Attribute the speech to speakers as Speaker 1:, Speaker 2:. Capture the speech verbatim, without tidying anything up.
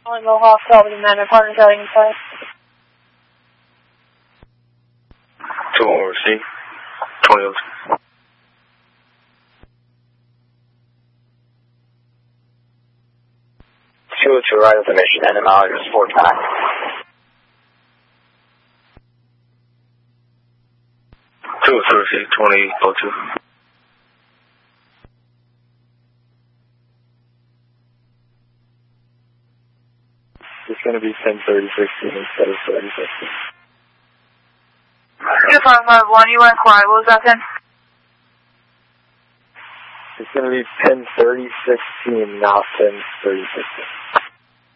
Speaker 1: Calling Mohawk, Albany Manor, partner Charlie inside.
Speaker 2: two one receive, twenty oh two.
Speaker 3: two oh two right at the mission, and acknowledge four nine.
Speaker 2: two oh two receive, twenty oh two.
Speaker 4: It's going to be ten thirty sixteen instead of thirty sixteen.
Speaker 1: two five five one, you went quiet. What was that then?
Speaker 4: It's going to be ten thirty sixteen, not ten thirty sixteen.